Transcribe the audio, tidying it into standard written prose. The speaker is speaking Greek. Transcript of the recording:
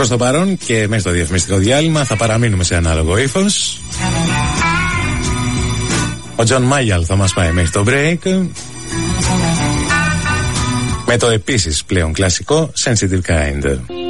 Προς το παρόν και μέχρι το διαφημιστικό διάλειμμα θα παραμείνουμε σε ανάλογο ύφος. Ο Τζον Μάγιαλ θα μας πάει μέχρι το break με το επίσης πλέον κλασικό Sensitive Kind.